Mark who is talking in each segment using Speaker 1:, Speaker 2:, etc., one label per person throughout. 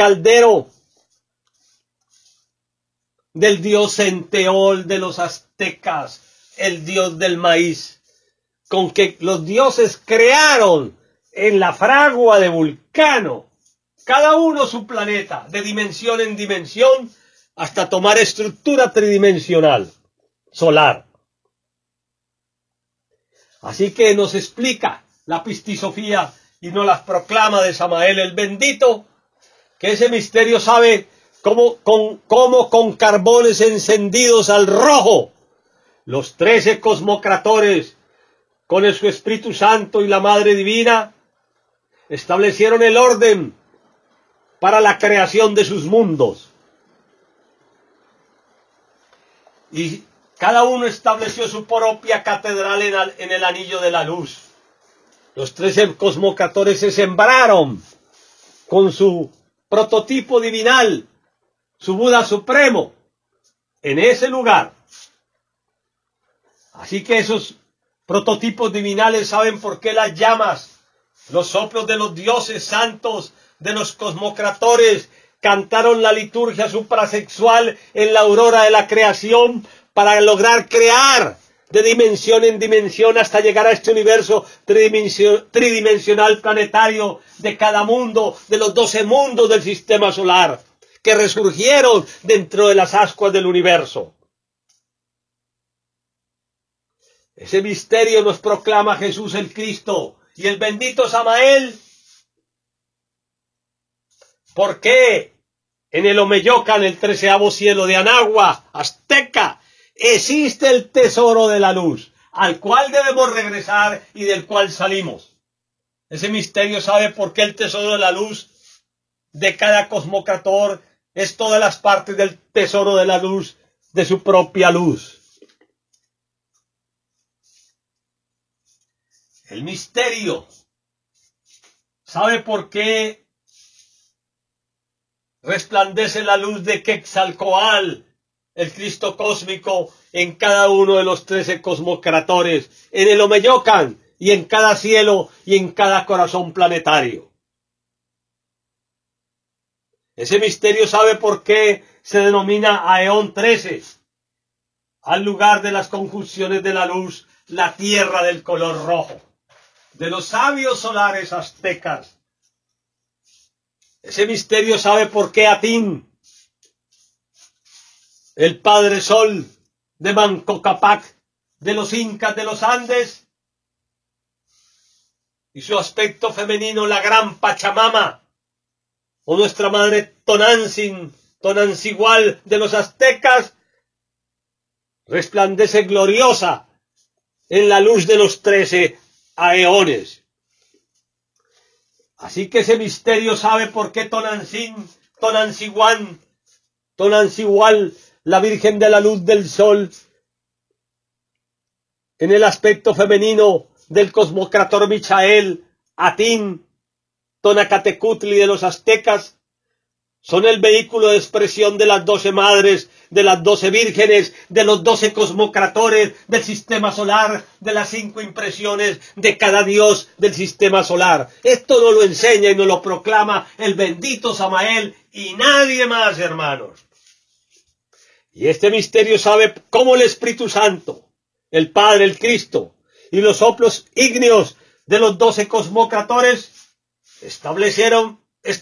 Speaker 1: caldero del dios Centeol de los aztecas, el dios del maíz, con que los dioses crearon en la fragua de Vulcano, cada uno su planeta, de dimensión en dimensión, hasta tomar estructura tridimensional, solar. Así que nos explica la pistisofía y nos las proclama de Samael el bendito, que ese misterio sabe cómo con carbones encendidos al rojo, los 13 cosmocratores, con su Espíritu Santo y la Madre Divina, establecieron el orden para la creación de sus mundos. Y cada uno estableció su propia catedral en el anillo de la luz. Los 13 cosmocratores se sembraron con su prototipo divinal, su Buda supremo, en ese lugar. Así que esos prototipos divinales saben por qué las llamas, los soplos de los dioses santos, de los cosmocratores, cantaron la liturgia suprasexual en la aurora de la creación para lograr crear de dimensión en dimensión hasta llegar a este universo tridimensional planetario de cada mundo, de los 12 mundos del sistema solar, que resurgieron dentro de las ascuas del universo. Ese misterio nos proclama Jesús el Cristo y el bendito Samael. ¿Por qué en el Omeyocan, el 13º cielo de Anagua, azteca, existe el tesoro de la luz, al cual debemos regresar y del cual salimos? Ese misterio sabe por qué el tesoro de la luz de cada cosmocrator es todas las partes del tesoro de la luz de su propia luz. El misterio sabe por qué resplandece la luz de Quetzalcóatl, el Cristo cósmico, en cada uno de los 13 cosmocratores, en el Omeyocan y en cada cielo y en cada corazón planetario. Ese misterio sabe por qué se denomina Aeón 13, al lugar de las conjunciones de la luz, la tierra del color rojo, de los sabios solares aztecas. Ese misterio sabe por qué Atín, el Padre Sol de Manco Cápac, de los incas de los Andes, y su aspecto femenino, la gran Pachamama, o nuestra madre Tonantzigual de los aztecas, resplandece gloriosa en la luz de los 13 aeones. Así que ese misterio sabe por qué Tonantzigual, la Virgen de la Luz del Sol, en el aspecto femenino del cosmocrator Michael, Atín, Tonacatecutli de los aztecas, son el vehículo de expresión de las 12 madres, de las 12 vírgenes, de los 12 cosmocratores del sistema solar, de las 5 impresiones de cada dios del sistema solar. Esto nos lo enseña y nos lo proclama el bendito Samael y nadie más, hermanos. Y este misterio sabe cómo el Espíritu Santo, el Padre, el Cristo y los soplos ígneos de los 12 cosmocratores establecieron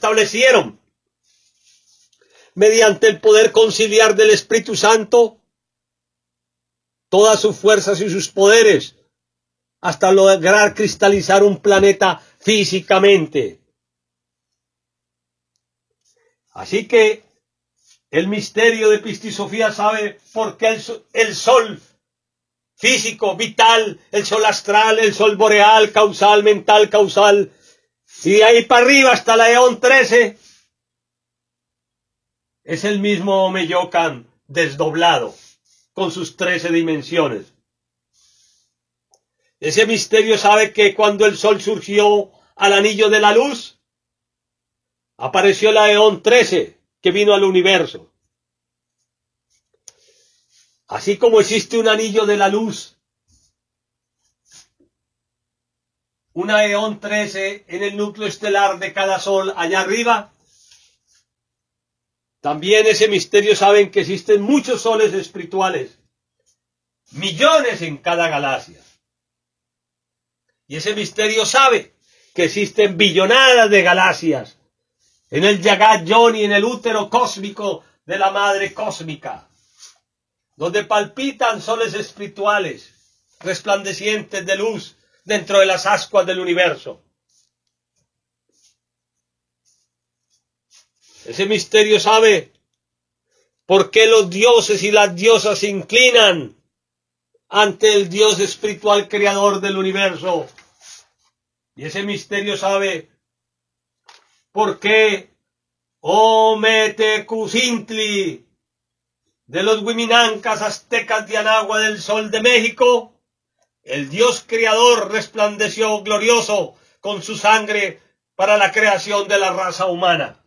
Speaker 1: mediante el poder conciliar del Espíritu Santo todas sus fuerzas y sus poderes hasta lograr cristalizar un planeta físicamente. Así que el misterio de Pistisofía sabe por qué el sol físico, vital, el sol astral, el sol boreal, causal, mental, causal, y de ahí para arriba hasta la Eón 13, es el mismo Omeyocan desdoblado, con sus 13 dimensiones. Ese misterio sabe que cuando el sol surgió al anillo de la luz, apareció la Eón 13, que vino al universo. Así como existe un anillo de la luz, una Eón 13 en el núcleo estelar de cada sol allá arriba, También ese misterio saben que existen muchos soles espirituales, millones en cada galaxia. Y ese misterio sabe que existen billonadas de galaxias en el Yagat Yoni, en el útero cósmico de la madre cósmica, donde palpitan soles espirituales, resplandecientes de luz dentro de las ascuas del universo. Ese misterio sabe por qué los dioses y las diosas se inclinan ante el Dios espiritual creador del universo. Y ese misterio sabe por qué Ometecuzintli de los Huiminancas aztecas de Anagua del Sol de México, el Dios creador resplandeció glorioso con su sangre para la creación de la raza humana.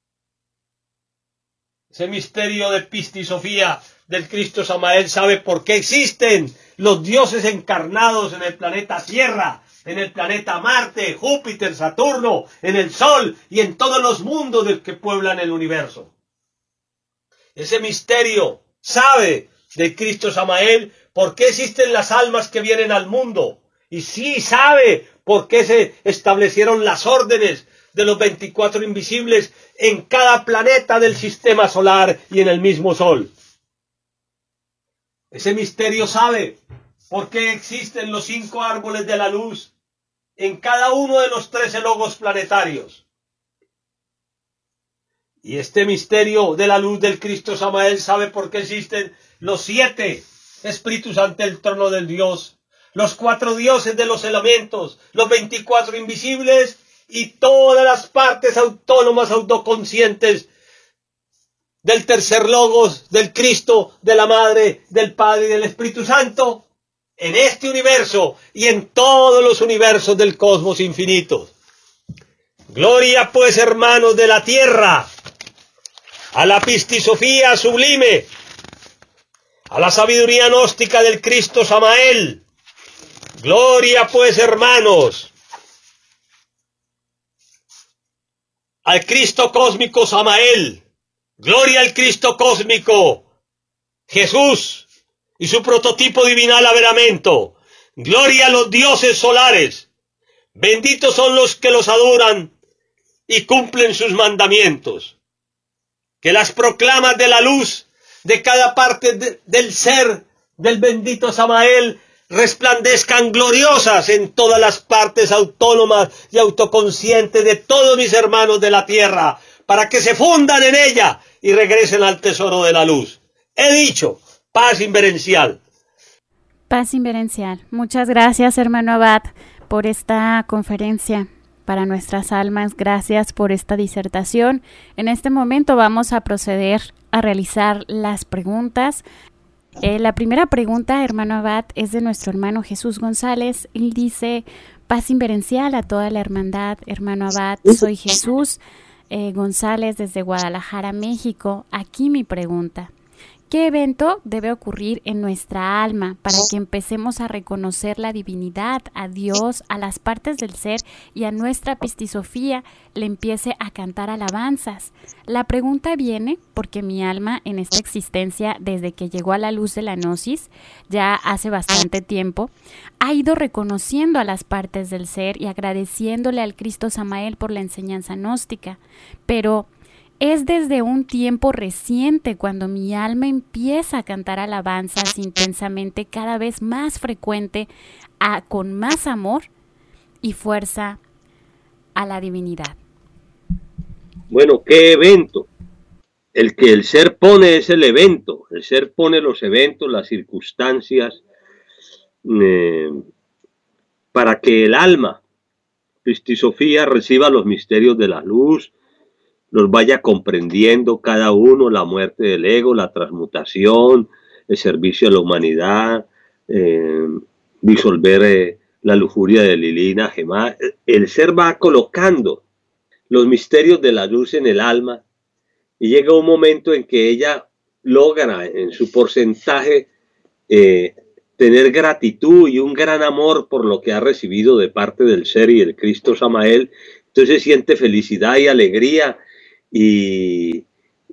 Speaker 1: Ese misterio de Pistisofía del Cristo Samael sabe por qué existen los dioses encarnados en el planeta Tierra, en el planeta Marte, Júpiter, Saturno, en el Sol y en todos los mundos del que pueblan el universo. Ese misterio sabe del Cristo Samael por qué existen las almas que vienen al mundo. Y sí sabe por qué se establecieron las órdenes de los 24 invisibles en cada planeta del sistema solar y en el mismo Sol. Ese misterio sabe por qué existen los 5 árboles de la luz en cada uno de los 13 logos planetarios. Y este misterio de la luz del Cristo Samael sabe por qué existen los 7 espíritus ante el trono del Dios, los 4 dioses de los elementos, los 24 invisibles y todas las partes autónomas autoconscientes del tercer logos, del Cristo, de la Madre, del Padre y del Espíritu Santo, en este universo y en todos los universos del cosmos infinito. Gloria pues, hermanos de la tierra, a la pistisofía sublime, a la sabiduría gnóstica del Cristo Samael. Gloria pues, hermanos, al Cristo cósmico Samael. Gloria al Cristo cósmico Jesús y su prototipo divinal Averamento. Gloria a los dioses solares. Benditos son los que los adoran y cumplen sus mandamientos. Que las proclamas de la luz de cada parte del ser del bendito Samael resplandezcan gloriosas en todas las partes autónomas y autoconscientes de todos mis hermanos de la tierra, para que se fundan en ella y regresen al tesoro de la luz. He dicho, paz inverencial.
Speaker 2: Paz inverencial. Muchas gracias, hermano Abad, por esta conferencia para nuestras almas. Gracias por esta disertación. En este momento vamos a proceder a realizar las preguntas. La primera pregunta, hermano Abad, es de nuestro hermano Jesús González. Él dice: paz inverencial a toda la hermandad, hermano Abad. Soy Jesús González desde Guadalajara, México. Aquí mi pregunta: ¿qué evento debe ocurrir en nuestra alma para que empecemos a reconocer la divinidad, a Dios, a las partes del ser y a nuestra pistisofía le empiece a cantar alabanzas? La pregunta viene porque mi alma en esta existencia, desde que llegó a la luz de la gnosis, ya hace bastante tiempo, ha ido reconociendo a las partes del ser y agradeciéndole al Cristo Samael por la enseñanza gnóstica. Pero es desde un tiempo reciente cuando mi alma empieza a cantar alabanzas intensamente, cada vez más frecuente, con más amor y fuerza a la divinidad.
Speaker 3: Bueno, ¿qué evento? El que el ser pone es el evento. El ser pone los eventos, las circunstancias, para que el alma, pistisofía, reciba los misterios de la luz, los vaya comprendiendo cada uno: la muerte del ego, la transmutación, el servicio a la humanidad, disolver la lujuria de Lilina, Gemá. El ser va colocando los misterios de la luz en el alma y llega un momento en que ella logra en su porcentaje tener gratitud y un gran amor por lo que ha recibido de parte del ser y del Cristo Samael. Entonces siente felicidad y alegría y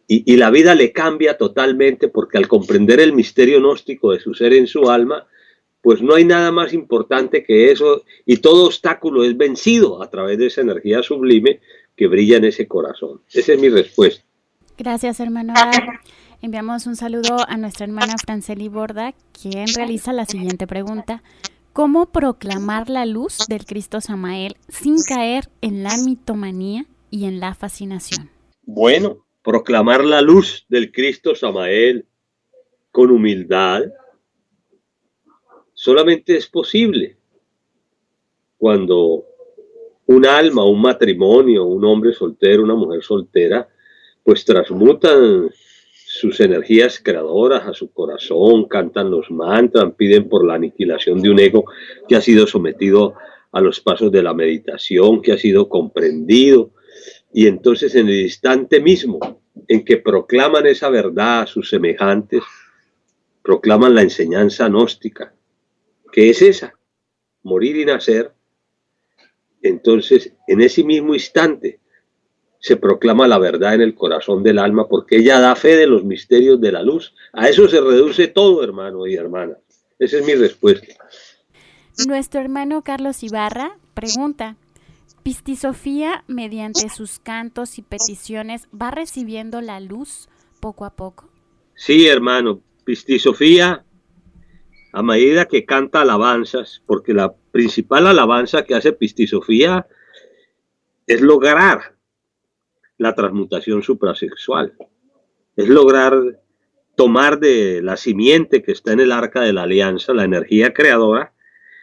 Speaker 3: y la vida le cambia totalmente, porque al comprender el misterio gnóstico de su ser en su alma, pues no hay nada más importante que eso, y todo obstáculo es vencido a través de esa energía sublime que brilla en ese corazón. Esa es mi respuesta.
Speaker 2: Gracias, hermano. Enviamos un saludo a nuestra hermana Franceli Borda, quien realiza la siguiente pregunta. ¿Cómo proclamar la luz del Cristo Samael sin caer en la mitomanía y en la fascinación?
Speaker 3: Bueno, proclamar la luz del Cristo Samael con humildad solamente es posible cuando un alma, un matrimonio, un hombre soltero, una mujer soltera, pues transmutan sus energías creadoras a su corazón, cantan los mantras, piden por la aniquilación de un ego que ha sido sometido a los pasos de la meditación, que ha sido comprendido, y entonces en el instante mismo en que proclaman esa verdad a sus semejantes, proclaman la enseñanza gnóstica, que es esa, morir y nacer. Entonces en ese mismo instante se proclama la verdad en el corazón del alma, porque ella da fe de los misterios de la luz. A eso se reduce todo, hermano y hermana. Esa es mi respuesta.
Speaker 2: Nuestro hermano Carlos Ibarra pregunta, ¿Pistisofía, mediante sus cantos y peticiones, va recibiendo la luz poco a poco?
Speaker 3: Sí, hermano. Pistisofía, a medida que canta alabanzas, porque la principal alabanza que hace Pistisofía es lograr la transmutación suprasexual, es lograr tomar de la simiente que está en el arca de la alianza, la energía creadora,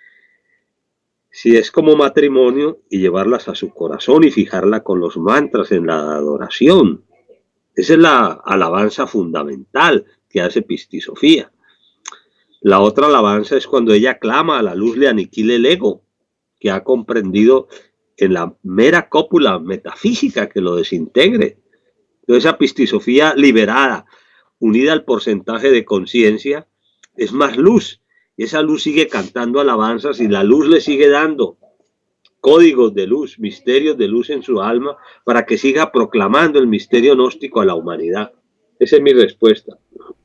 Speaker 3: si es como matrimonio, y llevarlas a su corazón y fijarla con los mantras en la adoración. Esa es la alabanza fundamental que hace Pistisofía. La otra alabanza es cuando ella clama a la luz le aniquile el ego, que ha comprendido en la mera cópula metafísica que lo desintegre. Entonces esa Pistisofía liberada, unida al porcentaje de conciencia, es más luz. Y esa luz sigue cantando alabanzas y la luz le sigue dando códigos de luz, misterios de luz en su alma, para que siga proclamando el misterio gnóstico a la humanidad. Esa es mi respuesta.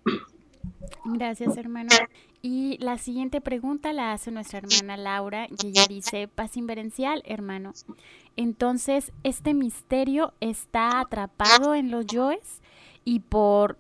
Speaker 2: Gracias, hermano. Y la siguiente pregunta la hace nuestra hermana Laura, y ella dice, paz inverencial, hermano. Entonces, ¿este misterio está atrapado en los yoes y por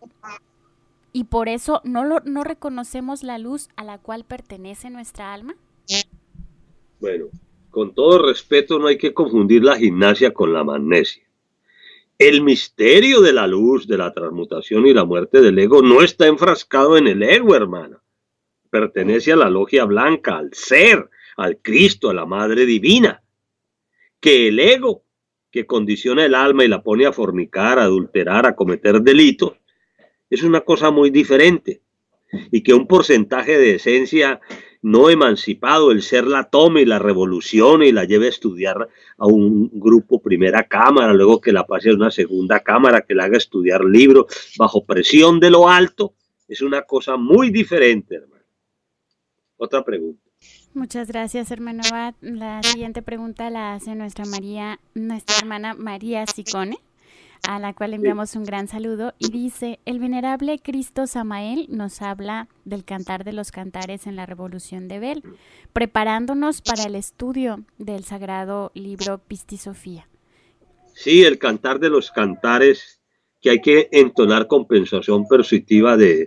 Speaker 2: eso no reconocemos la luz a la cual pertenece nuestra alma?
Speaker 3: Bueno, con todo respeto, no hay que confundir la gimnasia con la magnesia. El misterio de la luz, de la transmutación y la muerte del ego no está enfrascado en el ego, hermana. Pertenece a la logia blanca, al ser, al Cristo, a la Madre Divina. Que el ego, que condiciona el alma y la pone a fornicar, a adulterar, a cometer delitos, es una cosa muy diferente. Y que un porcentaje de esencia no emancipado, el ser, la tome y la revolucione y la lleve a estudiar a un grupo primera cámara, luego que la pase a una segunda cámara, que la haga estudiar libros bajo presión de lo alto, es una cosa muy diferente, hermano. Otra pregunta.
Speaker 2: Muchas gracias, hermano Abad. La siguiente pregunta la hace nuestra hermana María Sicone, a la cual enviamos un gran saludo, y dice, el venerable Cristo Samael nos habla del cantar de los cantares en la Revolución de Bel, preparándonos para el estudio del sagrado libro Pistisofía.
Speaker 3: Sí, el cantar de los cantares, que hay que entonar con pensación persuasiva de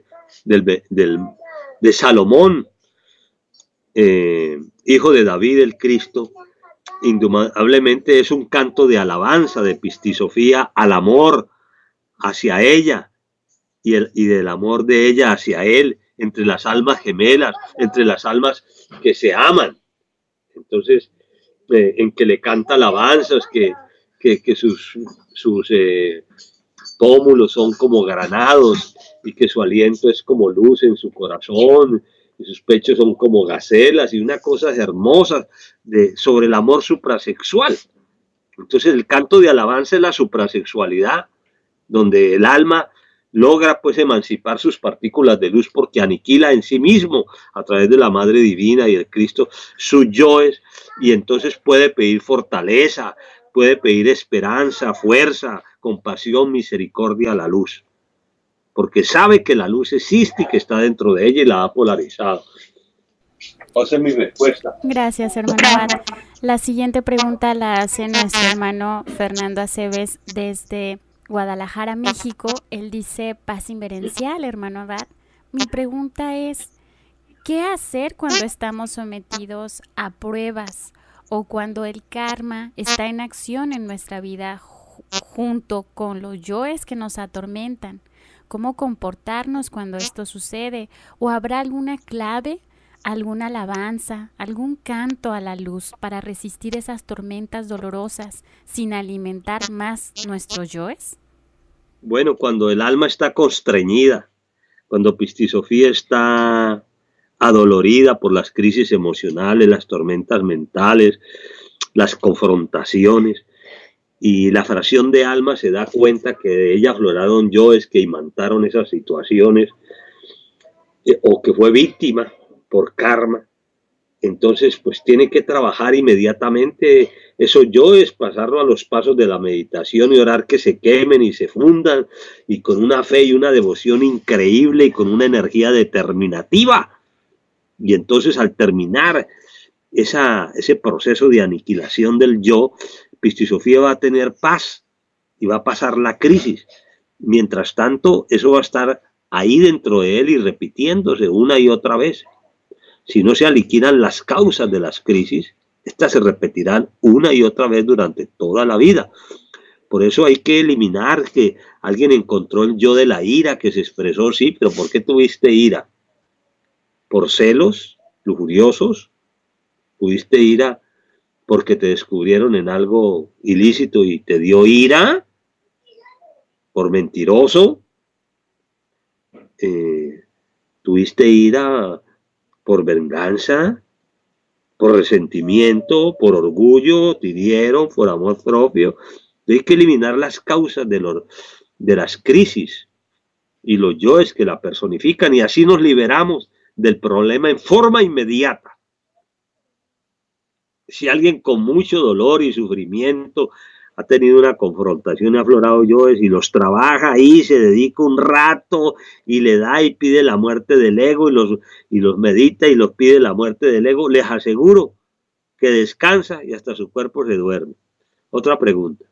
Speaker 3: Salomón, hijo de David el Cristo. Indudablemente es un canto de alabanza, de Pistisofía al amor hacia ella y del amor de ella hacia él, entre las almas gemelas, entre las almas que se aman. Entonces, en que le canta alabanzas, que sus pómulos son como granados y que su aliento es como luz en su corazón, y sus pechos son como gacelas, y unas cosas hermosas sobre el amor suprasexual. Entonces el canto de alabanza es la suprasexualidad, donde el alma logra pues emancipar sus partículas de luz, porque aniquila en sí mismo a través de la Madre Divina y el Cristo sus yoes, y entonces puede pedir fortaleza, puede pedir esperanza, fuerza, compasión, misericordia a la luz, porque sabe que la luz existe y que está dentro de ella y la ha polarizado. Esa es mi respuesta.
Speaker 2: Gracias, hermano Abad. La siguiente pregunta la hace nuestro hermano Fernando Aceves desde Guadalajara, México. Él dice: paz inverencial, hermano Abad. Mi pregunta es: ¿qué hacer cuando estamos sometidos a pruebas o cuando el karma está en acción en nuestra vida junto con los yoes que nos atormentan? ¿Cómo comportarnos cuando esto sucede? ¿O habrá alguna clave, alguna alabanza, algún canto a la luz para resistir esas tormentas dolorosas sin alimentar más nuestros yoes?
Speaker 3: Bueno, cuando el alma está constreñida, cuando Pistisofía está adolorida por las crisis emocionales, las tormentas mentales, las confrontaciones, y la fracción de alma se da cuenta que de ella afloraron yoes que imantaron esas situaciones, o que fue víctima por karma. Entonces pues tiene que trabajar inmediatamente esos yoes, pasarlo a los pasos de la meditación y orar que se quemen y se fundan, y con una fe y una devoción increíble y con una energía determinativa. Y entonces al terminar ese proceso de aniquilación del yo, Pistisofía va a tener paz y va a pasar la crisis. Mientras tanto, eso va a estar ahí dentro de él y repitiéndose una y otra vez. Si no se aniquilan las causas de las crisis, estas se repetirán una y otra vez durante toda la vida. Por eso hay que eliminar que alguien encontró el yo de la ira que se expresó. Sí, pero ¿por qué tuviste ira? ¿Por celos lujuriosos? ¿Tuviste ira porque te descubrieron en algo ilícito y te dio ira? ¿Por mentiroso? ¿Tuviste ira por venganza? ¿Por resentimiento? ¿Por orgullo? ¿Te dieron? ¿Por amor propio? Hay que eliminar las causas de las crisis y los yoes que la personifican, y así nos liberamos del problema en forma inmediata. Si alguien con mucho dolor y sufrimiento ha tenido una confrontación, ha aflorado yoes y los trabaja ahí, se dedica un rato y le da y pide la muerte del ego y los medita y los pide la muerte del ego, les aseguro que descansa y hasta su cuerpo se duerme. Otra pregunta.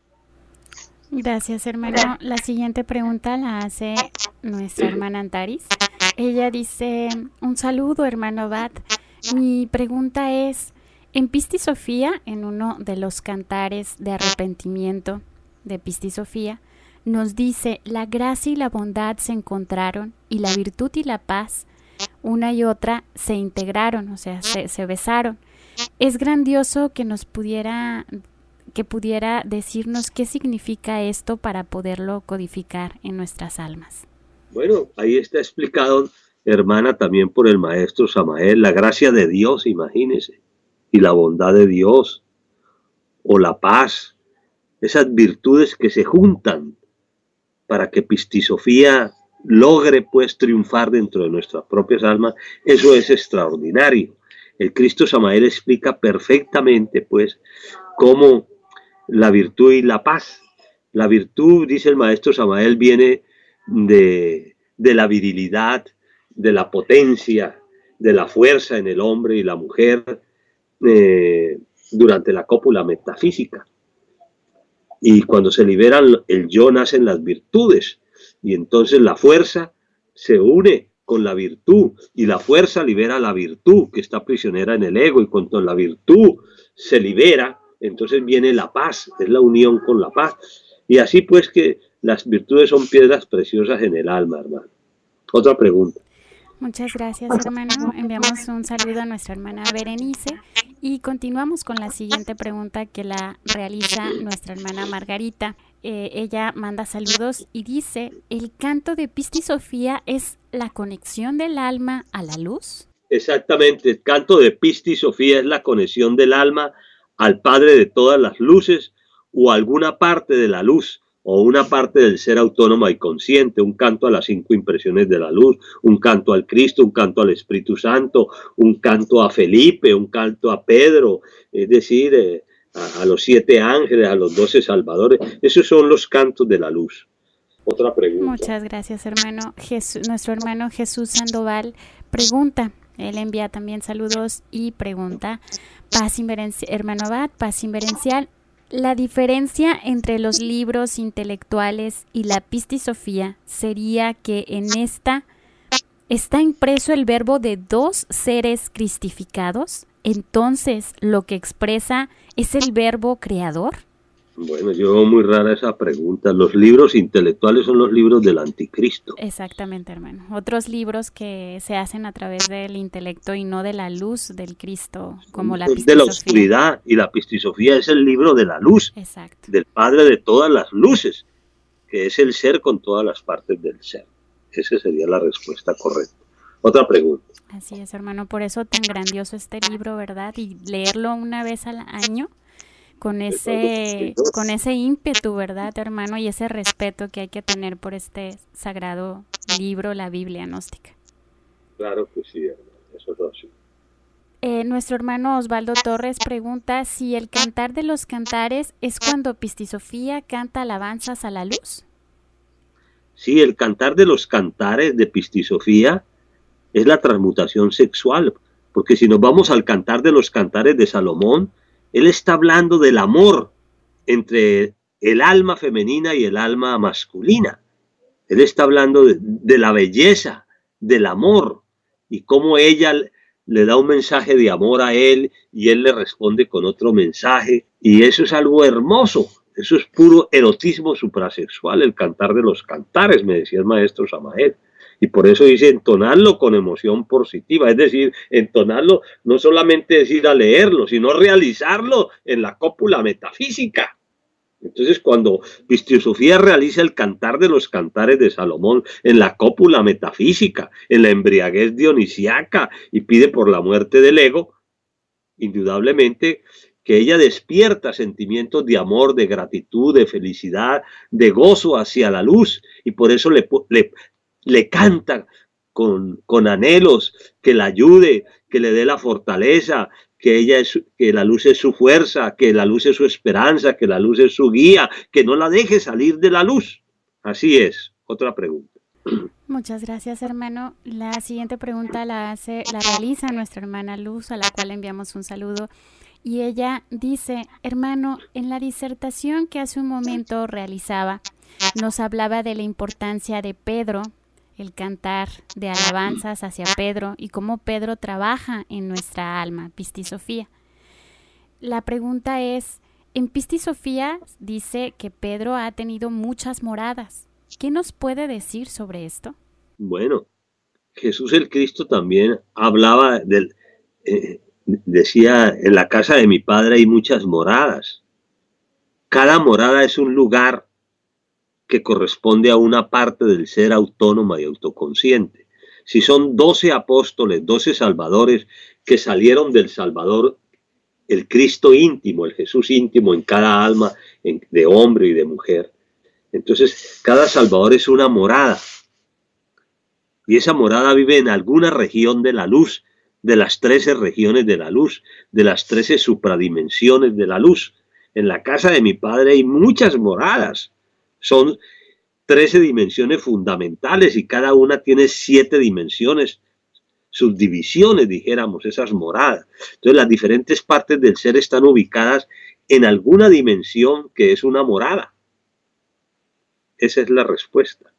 Speaker 2: Gracias, hermano. La siguiente pregunta la hace nuestra hermana Antaris. Ella dice: un saludo, hermano Abad. Mi pregunta es: en Pistisofía, en uno de los cantares de arrepentimiento de Pistisofía, nos dice: la gracia y la bondad se encontraron y la virtud y la paz, una y otra, se integraron, o sea, se besaron. Es grandioso que pudiera decirnos qué significa esto para poderlo codificar en nuestras almas.
Speaker 3: Bueno, ahí está explicado, hermana, también por el maestro Samael, la gracia de Dios, imagínese, y la bondad de Dios, o la paz, esas virtudes que se juntan para que Pistisofía logre pues triunfar dentro de nuestras propias almas. Eso es extraordinario. El Cristo Samael explica perfectamente pues cómo la virtud y la paz. La virtud, dice el maestro Samael, viene de la virilidad, de la potencia, de la fuerza en el hombre y la mujer durante la cópula metafísica. Y cuando se liberan el yo, nacen las virtudes, y entonces la fuerza se une con la virtud, y la fuerza libera la virtud que está prisionera en el ego, y cuando la virtud se libera, entonces viene la paz, es la unión con la paz. Y así pues que las virtudes son piedras preciosas en el alma, hermano. Otra pregunta.
Speaker 2: Muchas gracias, hermano. Enviamos un saludo a nuestra hermana Berenice y continuamos con la siguiente pregunta que la realiza nuestra hermana Margarita. Ella manda saludos y dice: ¿el canto de Pistisofía es la conexión del alma a la luz?
Speaker 3: Exactamente, el canto de Pistisofía es la conexión del alma al Padre de todas las luces, o alguna parte de la luz, o una parte del ser autónoma y consciente, un canto a las 5 impresiones de la luz, un canto al Cristo, un canto al Espíritu Santo, un canto a Felipe, un canto a Pedro, es decir, a los 7 ángeles, a los 12 salvadores. Esos son los cantos de la luz. Otra pregunta.
Speaker 2: Muchas gracias, hermano. Nuestro hermano Jesús Sandoval pregunta, él envía también saludos y pregunta, paz inverencial, hermano Abad, paz inverencial, la diferencia entre los libros intelectuales y la Pistisofía sería que en esta está impreso el verbo de 2 seres cristificados, entonces lo que expresa es el verbo creador.
Speaker 3: Bueno, yo veo muy rara esa pregunta. Los libros intelectuales son los libros del anticristo.
Speaker 2: Exactamente, hermano. Otros libros que se hacen a través del intelecto y no de la luz del Cristo, como la Pistisofía.
Speaker 3: De la oscuridad, y la Pistisofía es el libro de la luz.
Speaker 2: Exacto.
Speaker 3: Del Padre de todas las luces, que es el ser con todas las partes del ser. Esa sería la respuesta correcta. Otra pregunta.
Speaker 2: Así es, hermano. Por eso tan grandioso este libro, ¿verdad? Y leerlo una vez al año. Con ese ímpetu, ¿verdad, hermano? Y ese respeto que hay que tener por este sagrado libro, la Biblia gnóstica.
Speaker 3: Claro que sí, hermano. Eso es así.
Speaker 2: Nuestro hermano Osvaldo Torres pregunta si el cantar de los cantares es cuando Pistisofía canta alabanzas a la luz.
Speaker 3: Sí, el cantar de los cantares de Pistisofía es la transmutación sexual, porque si nos vamos al cantar de los cantares de Salomón, él está hablando del amor entre el alma femenina y el alma masculina. Él está hablando de la belleza, del amor, y cómo ella le da un mensaje de amor a él y él le responde con otro mensaje. Y eso es algo hermoso. Eso es puro erotismo suprasexual, el cantar de los cantares, me decía el maestro Samael. Y por eso dice entonarlo con emoción positiva, es decir, entonarlo no solamente decir a leerlo, sino realizarlo en la cópula metafísica. Entonces, cuando Pistisofía realiza el cantar de los cantares de Salomón en la cópula metafísica, en la embriaguez dionisiaca y pide por la muerte del ego, indudablemente que ella despierta sentimientos de amor, de gratitud, de felicidad, de gozo hacia la luz, y por eso le canta con anhelos que la ayude, que le dé la fortaleza, que la luz es su fuerza, que la luz es su esperanza, que la luz es su guía, que no la deje salir de la luz. Así es. Otra pregunta.
Speaker 2: Muchas gracias, hermano. La siguiente pregunta la realiza nuestra hermana Luz, a la cual enviamos un saludo. Y ella dice, hermano, en la disertación que hace un momento realizaba, nos hablaba de la importancia de Pedro, el cantar de alabanzas hacia Pedro y cómo Pedro trabaja en nuestra alma, Pistisofía. La pregunta es, en Pistisofía dice que Pedro ha tenido muchas moradas. ¿Qué nos puede decir sobre esto?
Speaker 3: Bueno, Jesús el Cristo también hablaba decía, en la casa de mi Padre hay muchas moradas. Cada morada es un lugar que corresponde a una parte del ser autónoma y autoconsciente. Si son 12 apóstoles, 12 salvadores que salieron del Salvador, el Cristo íntimo, el Jesús íntimo en cada alma de hombre y de mujer, entonces cada salvador es una morada. Y esa morada vive en alguna región de la luz, de las 13 regiones de la luz, de las 13 supradimensiones de la luz. En la casa de mi Padre hay muchas moradas. Son 13 dimensiones fundamentales y cada una tiene 7 dimensiones, subdivisiones, dijéramos, esas moradas. Entonces las diferentes partes del ser están ubicadas en alguna dimensión que es una morada. Esa es la respuesta.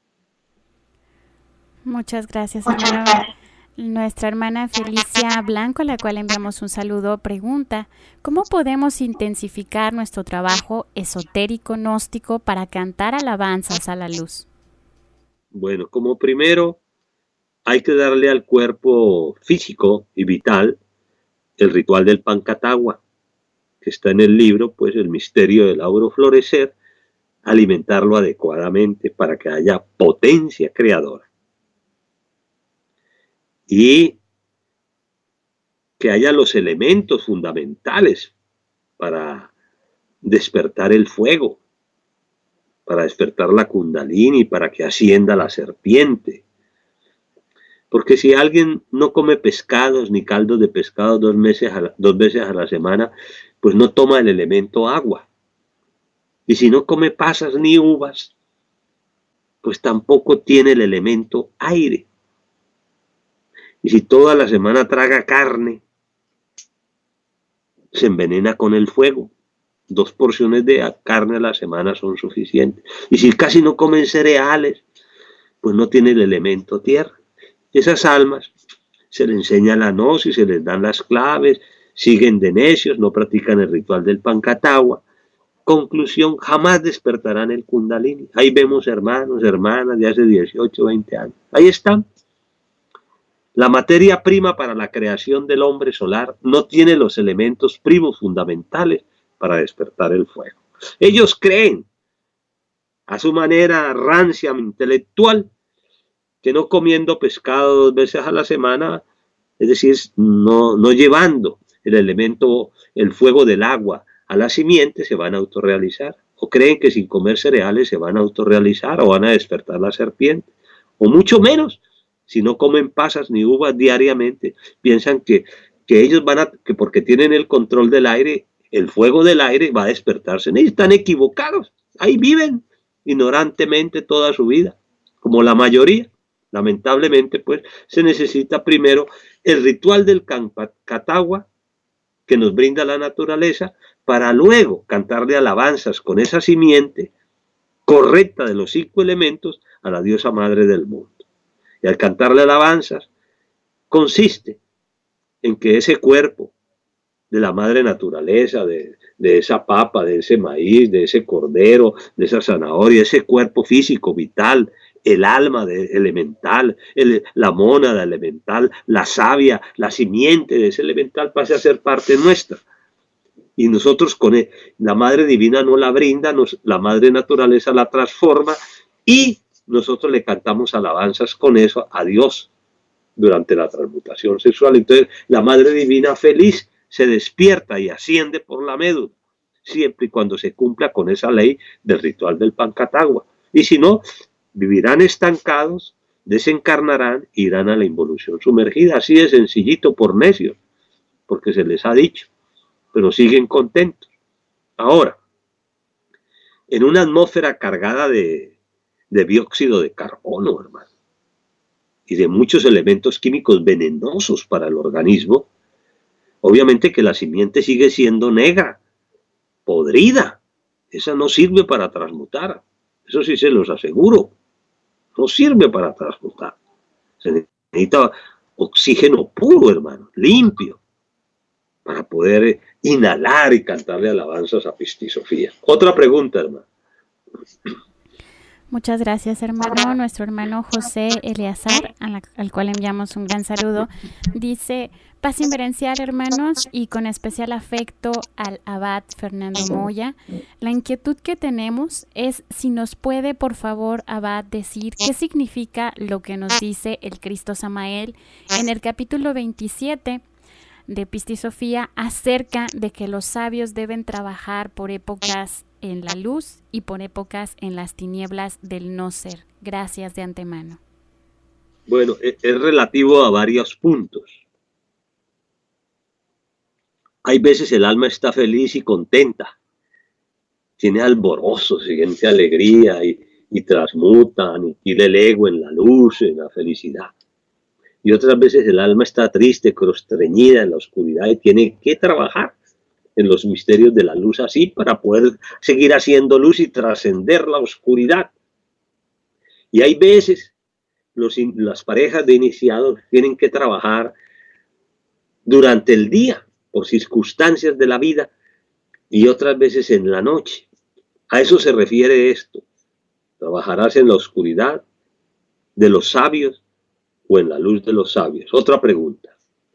Speaker 2: Muchas gracias, hermano. Nuestra hermana Felicia Blanco, a la cual enviamos un saludo, pregunta, ¿cómo podemos intensificar nuestro trabajo esotérico gnóstico para cantar alabanzas a la luz?
Speaker 3: Bueno, como primero, hay que darle al cuerpo físico y vital el ritual del Pancatagua, que está en el libro, pues el misterio del auro florecer, alimentarlo adecuadamente para que haya potencia creadora. Y que haya los elementos fundamentales para despertar el fuego, para despertar la kundalini, para que ascienda la serpiente. Porque si alguien no come pescados ni caldos de pescado dos veces a la semana, pues no toma el elemento agua. Y si no come pasas ni uvas, pues tampoco tiene el elemento aire. Y si toda la semana traga carne, se envenena con el fuego. 2 porciones de carne a la semana son suficientes. Y si casi no comen cereales, pues no tiene el elemento tierra. Esas almas se les enseña la gnosis, se les dan las claves, siguen de necios, no practican el ritual del Pancatagua. Conclusión, jamás despertarán el Kundalini. Ahí vemos hermanos, hermanas de hace 18, 20 años. Ahí están. La materia prima para la creación del hombre solar no tiene los elementos primos fundamentales para despertar el fuego. Ellos creen, a su manera rancia intelectual, que no comiendo pescado 2 veces a la semana, es decir, no llevando el elemento, el fuego del agua a la simiente, se van a autorrealizar. O creen que sin comer cereales se van a autorrealizar o van a despertar la serpiente. O mucho menos, si no comen pasas ni uvas diariamente, piensan que ellos que porque tienen el control del aire, el fuego del aire va a despertarse. Y están equivocados. Ahí viven ignorantemente toda su vida, como la mayoría. Lamentablemente, pues, se necesita primero el ritual del Pancatagua que nos brinda la naturaleza, para luego cantarle alabanzas con esa simiente correcta de los 5 elementos a la diosa madre del mundo. Y al cantarle alabanzas, consiste en que ese cuerpo de la madre naturaleza, de esa papa, de ese maíz, de ese cordero, de esa zanahoria, ese cuerpo físico, vital, el alma elemental, la mónada elemental, la savia, la simiente de ese elemental pase a ser parte nuestra. Y nosotros con la madre divina nos la brinda, la madre naturaleza la transforma y nosotros le cantamos alabanzas con eso a Dios durante la transmutación sexual. Entonces la madre divina feliz se despierta y asciende por la médula, siempre y cuando se cumpla con esa ley del ritual del Pancatagua. Y si no, vivirán estancados, desencarnarán, irán a la involución sumergida. Así de sencillito, por necios, porque se les ha dicho, pero siguen contentos. Ahora, en una atmósfera cargada de dióxido de carbono, hermano, y de muchos elementos químicos venenosos para el organismo, obviamente que la simiente sigue siendo negra, podrida. Esa no sirve para transmutar. Eso sí se los aseguro. No sirve para transmutar. Se necesita oxígeno puro, hermano, limpio, para poder inhalar y cantarle alabanzas a Pistisofía. Otra pregunta, hermano.
Speaker 2: Muchas gracias, hermano. Nuestro hermano José Eleazar, al cual enviamos un gran saludo, dice: paz inverencial, hermanos, y con especial afecto al abad Fernando Moya. La inquietud que tenemos es si nos puede, por favor, abad, decir qué significa lo que nos dice el Cristo Samael en el capítulo 27 de Pistisofía acerca de que los sabios deben trabajar por épocas en la luz y por épocas en las tinieblas del no ser. Gracias de antemano.
Speaker 3: Bueno, es relativo a varios puntos. Hay veces el alma está feliz y contenta, tiene alborozo, siente alegría y transmuta, aniquila el ego en la luz, en la felicidad. Y otras veces el alma está triste, constreñida en la oscuridad y tiene que trabajar en los misterios de la luz así para poder seguir haciendo luz y trascender la oscuridad. Y hay veces las parejas de iniciados tienen que trabajar durante el día por circunstancias de la vida y otras veces en la noche. A eso se refiere esto. Trabajarás en la oscuridad de los sabios o en la luz de los sabios. Otra pregunta.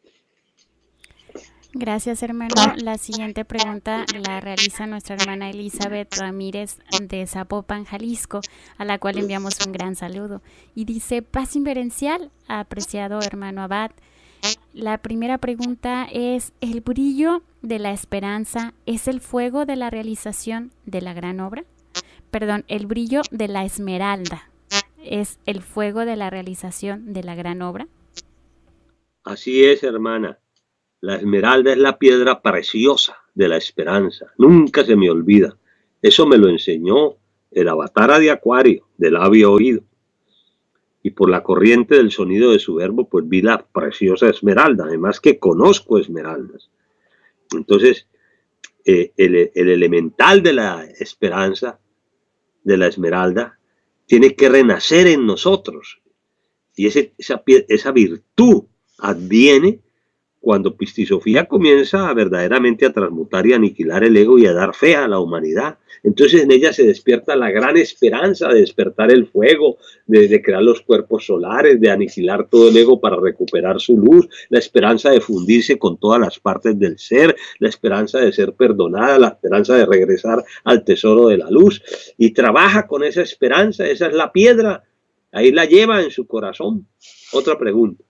Speaker 2: Gracias, hermano. La siguiente pregunta la realiza nuestra hermana Elizabeth Ramírez de Zapopan, Jalisco, a la cual enviamos un gran saludo. Y dice: paz inverencial, apreciado hermano abad. La primera pregunta es: ¿el brillo de la esperanza es el fuego de la realización de la gran obra? Perdón, el brillo de la esmeralda es el fuego de la realización de la gran obra.
Speaker 3: Así es, hermana. La esmeralda es la piedra preciosa de la esperanza. Nunca se me olvida. Eso me lo enseñó el Avatara de Acuario, de labio oído. Y por la corriente del sonido de su verbo, pues vi la preciosa esmeralda. Además que conozco esmeraldas. Entonces, el elemental de la esperanza, de la esmeralda, tiene que renacer en nosotros. Y esa virtud adviene cuando Pistisofía comienza verdaderamente a transmutar y aniquilar el ego y a dar fe a la humanidad. Entonces en ella se despierta la gran esperanza de despertar el fuego, de crear los cuerpos solares, de aniquilar todo el ego para recuperar su luz, la esperanza de fundirse con todas las partes del ser, la esperanza de ser perdonada, la esperanza de regresar al tesoro de la luz. Y trabaja con esa esperanza, esa es la piedra, ahí la lleva en su corazón. Otra pregunta.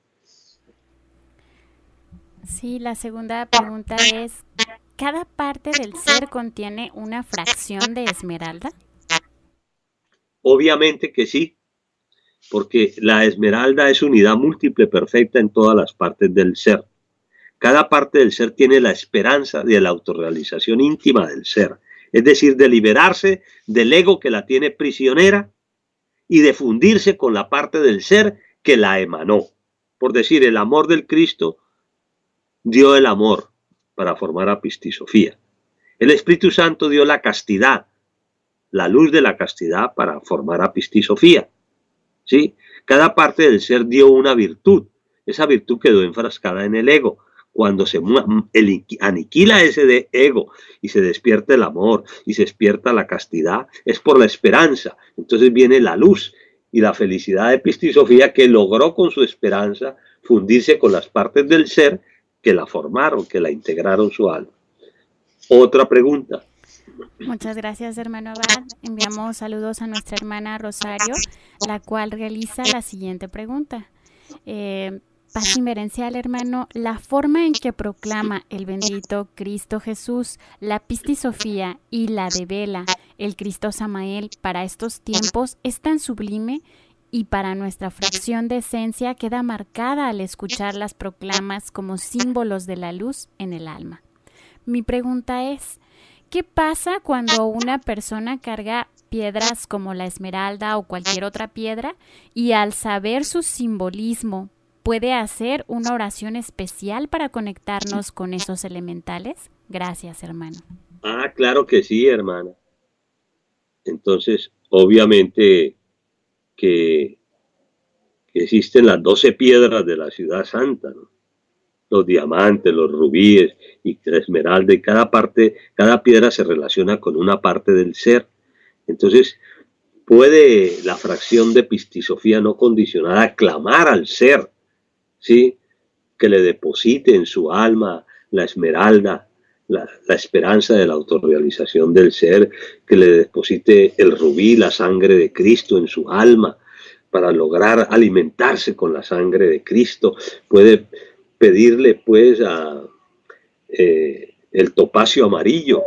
Speaker 2: Sí, la segunda pregunta es, ¿cada parte del ser contiene una fracción de esmeralda?
Speaker 3: Obviamente que sí, porque la esmeralda es unidad múltiple perfecta en todas las partes del ser. Cada parte del ser tiene la esperanza de la autorrealización íntima del ser, es decir, de liberarse del ego que la tiene prisionera y de fundirse con la parte del ser que la emanó. Por decir, el amor del Cristo dio el amor para formar a Pistisofía. El Espíritu Santo dio la castidad, la luz de la castidad para formar a Pistisofía. ¿Sí? Cada parte del ser dio una virtud. Esa virtud quedó enfrascada en el ego. Cuando se aniquila ese ego y se despierta el amor y se despierta la castidad, es por la esperanza. Entonces viene la luz y la felicidad de Pistisofía, que logró con su esperanza fundirse con las partes del ser que la formaron, que la integraron su alma. Otra pregunta.
Speaker 2: Muchas gracias, hermano Abad. Enviamos saludos a nuestra hermana Rosario, la cual realiza la siguiente pregunta. Paz inmerencial, hermano, la forma en que proclama el bendito Cristo Jesús, la Pistisofía y la devela el Cristo Samael para estos tiempos es tan sublime y para nuestra fracción de esencia queda marcada al escuchar las proclamas como símbolos de la luz en el alma. Mi pregunta es, ¿qué pasa cuando una persona carga piedras como la esmeralda o cualquier otra piedra y al saber su simbolismo puede hacer una oración especial para conectarnos con esos elementales? Gracias, hermano.
Speaker 3: Ah, claro que sí, hermana. Entonces, obviamente que existen las 12 piedras de la ciudad santa, ¿no? Los diamantes, los rubíes y la esmeralda, y cada piedra se relaciona con una parte del ser. Entonces, puede la fracción de Pistisofía no condicionada clamar al ser, ¿sí? Que le deposite en su alma la esmeralda, la esperanza de la autorrealización del ser, que le deposite el rubí, la sangre de Cristo en su alma, para lograr alimentarse con la sangre de Cristo. Puede pedirle pues el topacio amarillo,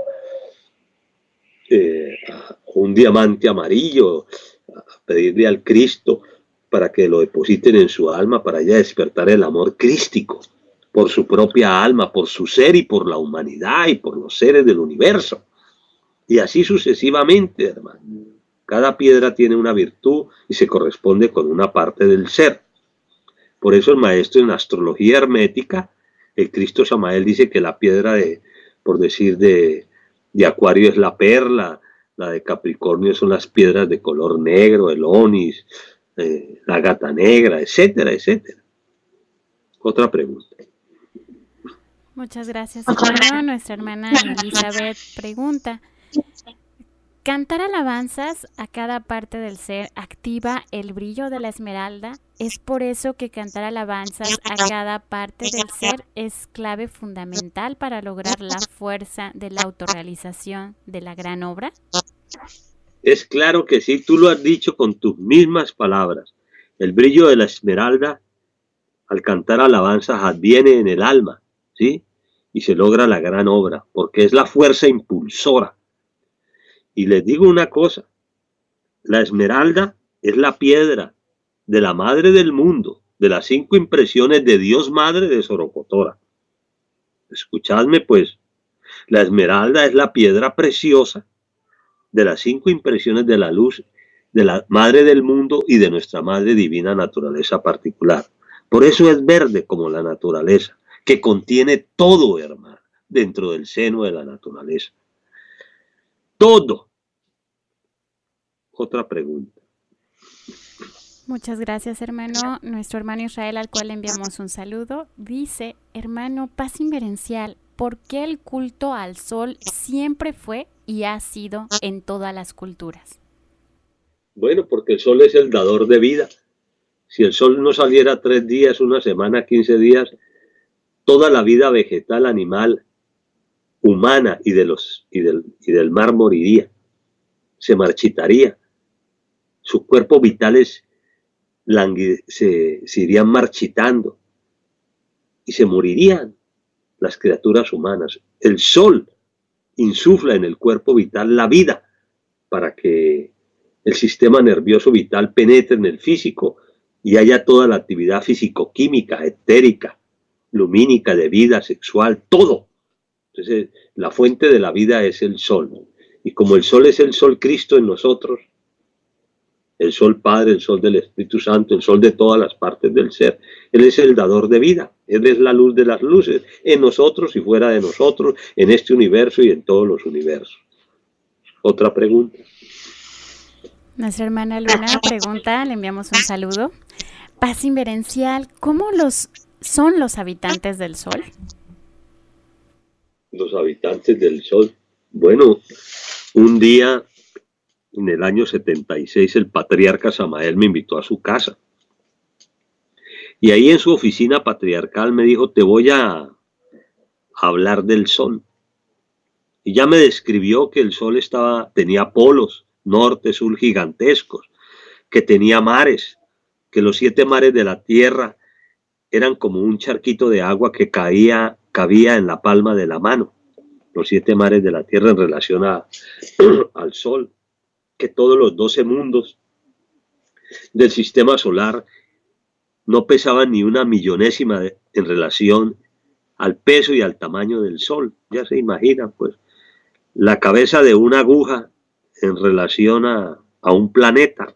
Speaker 3: un diamante amarillo, pedirle al Cristo para que lo depositen en su alma, para ya despertar el amor crístico por su propia alma, por su ser y por la humanidad y por los seres del universo. Y así sucesivamente, hermano. Cada piedra tiene una virtud y se corresponde con una parte del ser. Por eso el maestro en astrología hermética, el Cristo Samael, dice que la piedra de Acuario es la perla, la de Capricornio son las piedras de color negro, el onis, la gata negra, etcétera, etcétera. Otra pregunta.
Speaker 2: Muchas gracias, hermano. Nuestra hermana Elizabeth pregunta, ¿cantar alabanzas a cada parte del ser activa el brillo de la esmeralda? ¿Es por eso que cantar alabanzas a cada parte del ser es clave fundamental para lograr la fuerza de la autorrealización de la gran obra?
Speaker 3: Es claro que sí, tú lo has dicho con tus mismas palabras. El brillo de la esmeralda al cantar alabanzas adviene en el alma, ¿sí? Y se logra la gran obra, porque es la fuerza impulsora. Y les digo una cosa, la esmeralda es la piedra de la madre del mundo, de las 5 impresiones de Dios Madre de Sorocotora. Escuchadme pues, La esmeralda es la piedra preciosa de las 5 impresiones de la luz, de la madre del mundo y de nuestra madre divina naturaleza particular. Por eso es verde como la naturaleza, que contiene todo, hermano, dentro del seno de la naturaleza. Todo. Otra pregunta.
Speaker 2: Muchas gracias, hermano. Nuestro hermano Israel, al cual le enviamos un saludo, dice: hermano, paz inverencial, ¿por qué el culto al sol siempre fue y ha sido en todas las culturas?
Speaker 3: Bueno, porque el sol es el dador de vida. Si el sol no saliera 3 días, una semana, 15 días, toda la vida vegetal, animal, humana y del mar moriría, se marchitaría. Sus cuerpos vitales se irían marchitando y se morirían las criaturas humanas. El sol insufla en el cuerpo vital la vida para que el sistema nervioso vital penetre en el físico y haya toda la actividad físico-química, etérica, lumínica, de vida, sexual, todo. Entonces, la fuente de la vida es el sol. Y como el sol es el sol Cristo en nosotros, el sol Padre, el sol del Espíritu Santo, el sol de todas las partes del ser, Él es el dador de vida. Él es la luz de las luces, en nosotros y fuera de nosotros, en este universo y en todos los universos. Otra pregunta.
Speaker 2: Nuestra hermana Luna pregunta, le enviamos un saludo. Paz inverencial, ¿cómo son los habitantes del sol?
Speaker 3: Los habitantes del sol. Bueno, un día en el año 76 el patriarca Samael me invitó a su casa. Y ahí en su oficina patriarcal me dijo: te voy a hablar del sol. Y ya me describió que el sol tenía polos, norte, sur gigantescos, que tenía mares, que los 7 mares de la tierra eran como un charquito de agua que cabía en la palma de la mano. Los 7 mares de la tierra en relación al sol, que todos los 12 mundos del sistema solar no pesaban ni una millonésima en relación al peso y al tamaño del sol. Ya se imaginan, pues, la cabeza de una aguja en relación a un planeta.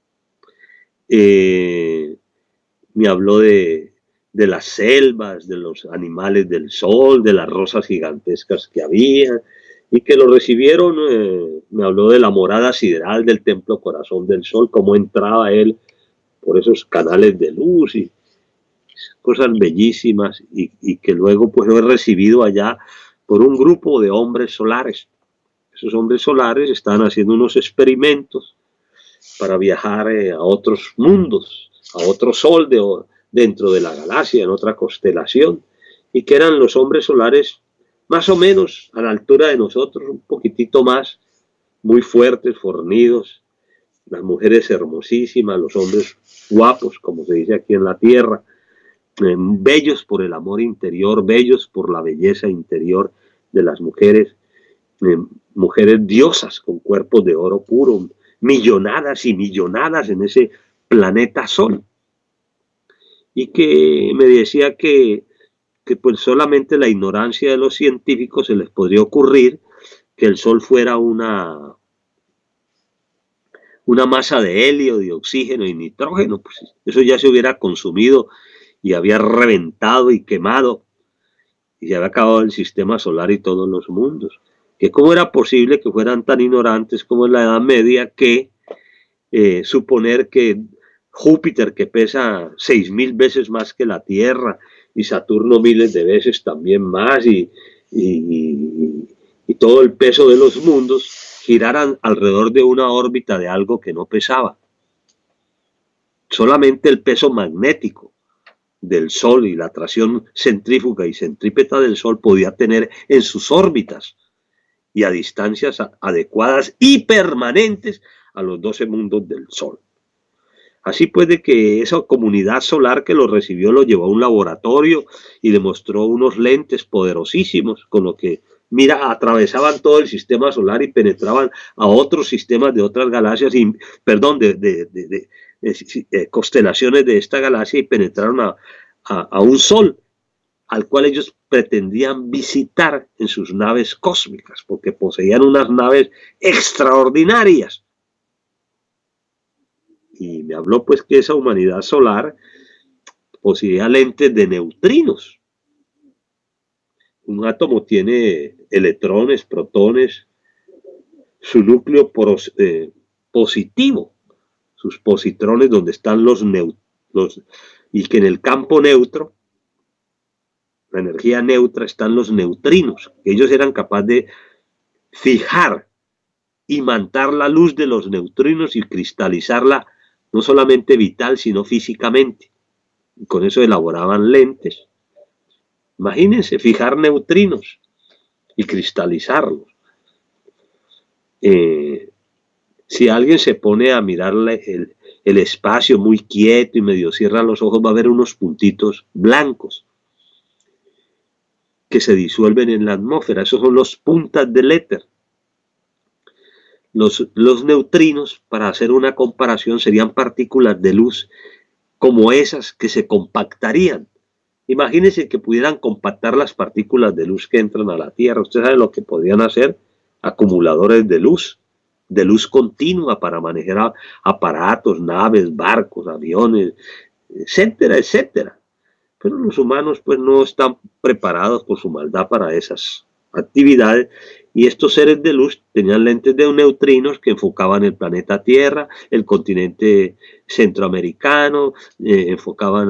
Speaker 3: Me habló de las selvas, de los animales del sol, de las rosas gigantescas que había, y que lo recibieron. Me habló de la morada sideral del templo corazón del sol, cómo entraba él por esos canales de luz y cosas bellísimas, y que luego pues lo he recibido allá por un grupo de hombres solares. Esos hombres solares están haciendo unos experimentos para viajar a otros mundos, a otro sol dentro de la galaxia, en otra constelación, y que eran los hombres solares más o menos a la altura de nosotros, un poquitito más, muy fuertes, fornidos, las mujeres hermosísimas, los hombres guapos, como se dice aquí en la tierra, bellos por el amor interior, bellos por la belleza interior de las mujeres, mujeres diosas con cuerpos de oro puro, millonadas y millonadas en ese planeta Sol. Y que me decía que pues solamente la ignorancia de los científicos se les podría ocurrir que el Sol fuera una masa de helio, de oxígeno y nitrógeno. Pues eso ya se hubiera consumido y había reventado y quemado, y se había acabado el sistema solar y todos los mundos. Que cómo era posible que fueran tan ignorantes como en la Edad Media que suponer que Júpiter, que pesa 6.000 veces más que la Tierra, y Saturno miles de veces también más, y todo el peso de los mundos giraran alrededor de una órbita de algo que no pesaba. Solamente el peso magnético del Sol y la atracción centrífuga y centrípeta del Sol podía tener en sus órbitas y a distancias adecuadas y permanentes a los 12 mundos del Sol. Así pues, de que esa comunidad solar que lo recibió lo llevó a un laboratorio y le mostró unos lentes poderosísimos con lo que, mira, atravesaban todo el sistema solar y penetraban a otros sistemas de otras galaxias, de constelaciones de esta galaxia, y penetraron a un sol al cual ellos pretendían visitar en sus naves cósmicas, porque poseían unas naves extraordinarias. Y me habló pues que esa humanidad solar poseía lentes de neutrinos. Un átomo tiene electrones, protones, su núcleo positivo, sus positrones donde están los y que en el campo neutro, la energía neutra, están los neutrinos. Ellos eran capaces de fijar, imantar la luz de los neutrinos y cristalizarla no solamente vital, sino físicamente. Y con eso elaboraban lentes. Imagínense, fijar neutrinos y cristalizarlos. Si alguien se pone a mirar el espacio muy quieto y medio cierra los ojos, va a ver unos puntitos blancos que se disuelven en la atmósfera. Esos son los puntas del éter. Los neutrinos, para hacer una comparación, serían partículas de luz como esas que se compactarían. Imagínense que pudieran compactar las partículas de luz que entran a la Tierra. Ustedes saben lo que podrían hacer: acumuladores de luz continua para manejar aparatos, naves, barcos, aviones, etcétera, etcétera. Pero los humanos pues no están preparados por su maldad para esas actividades, y estos seres de luz tenían lentes de neutrinos que enfocaban el planeta Tierra, el continente centroamericano, enfocaban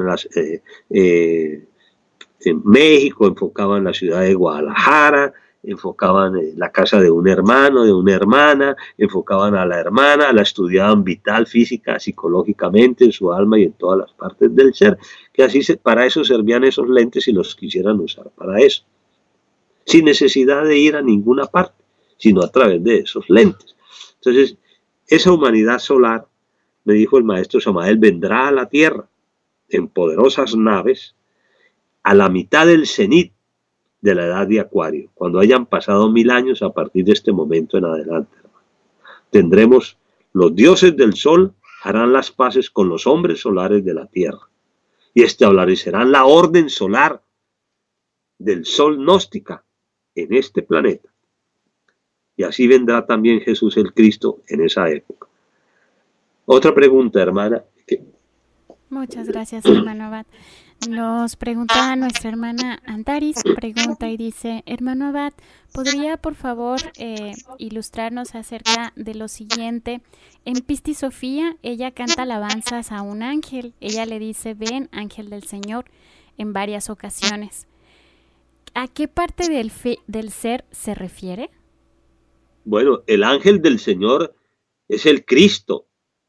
Speaker 3: en México, enfocaban la ciudad de Guadalajara, enfocaban la casa de un hermano, de una hermana, enfocaban a la hermana, la estudiaban vital, física, psicológicamente, en su alma y en todas las partes del ser, que así para eso servían esos lentes si los quisieran usar para eso, sin necesidad de ir a ninguna parte, sino a través de esos lentes. Entonces, esa humanidad solar, me dijo el maestro Samael, vendrá a la Tierra en poderosas naves a la mitad del cenit de la edad de Acuario, cuando hayan pasado 1000 años a partir de este momento en adelante. Tendremos, los dioses del sol harán las paces con los hombres solares de la Tierra y establecerán la orden solar del sol gnóstica en este planeta. Y así vendrá también Jesús el Cristo en esa época. Otra pregunta, hermana.
Speaker 2: Muchas gracias, hermano Abad. Nos pregunta nuestra hermana Antaris, pregunta y dice: hermano Abad, ¿podría por favor ilustrarnos acerca de lo siguiente? En Pistis Sofía, ella canta alabanzas a un ángel. Ella le dice: ven, ángel del Señor, en varias ocasiones. ¿A qué parte del ser se refiere?
Speaker 3: Bueno, el ángel del Señor es el Cristo.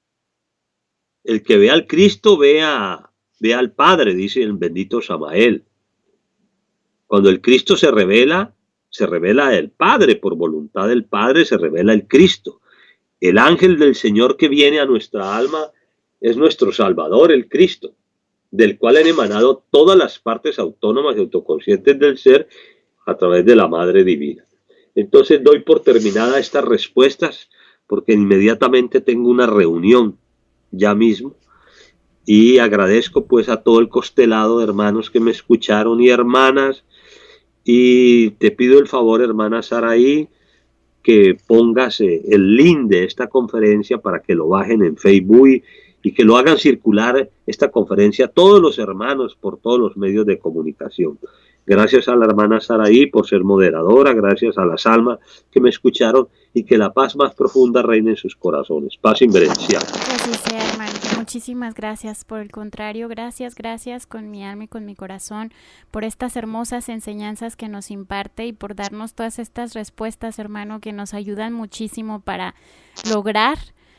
Speaker 3: El que ve al Cristo ve al Padre, dice el bendito Samael. Cuando el Cristo se revela el Padre, por voluntad del Padre se revela el Cristo. El ángel del Señor que viene a nuestra alma es nuestro Salvador, el Cristo, del cual han emanado todas las partes autónomas y autoconscientes del ser a través de la Madre Divina. Entonces doy por terminada estas respuestas, porque inmediatamente tengo una reunión ya mismo, y agradezco pues a todo el constelado de hermanos que me escucharon y hermanas, y te pido el favor, hermana Saraí, que pongas el link de esta conferencia para que lo bajen en Facebook y que lo hagan circular esta conferencia a todos los hermanos por todos los medios de comunicación. Gracias a la hermana Saraí por ser moderadora, gracias a las almas que me escucharon, y que la paz más profunda reine en sus corazones. Paz inverencial.
Speaker 2: Que así sea, hermano. Muchísimas gracias. Por el contrario, gracias con mi alma y con mi corazón por estas hermosas enseñanzas que nos imparte y por darnos todas estas respuestas, hermano, que nos ayudan muchísimo para lograr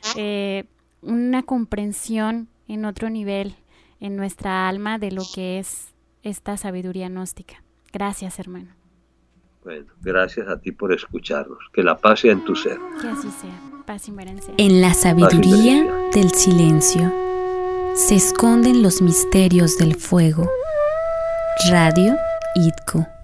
Speaker 2: una comprensión en otro nivel en nuestra alma de lo que es esta sabiduría gnóstica. Gracias, hermano.
Speaker 3: Bueno, gracias a ti por escucharnos. Que la paz sea en tu ser.
Speaker 2: Que así sea. Paz inverencial.
Speaker 4: En la sabiduría del silencio se esconden los misterios del fuego. Radio IDCO.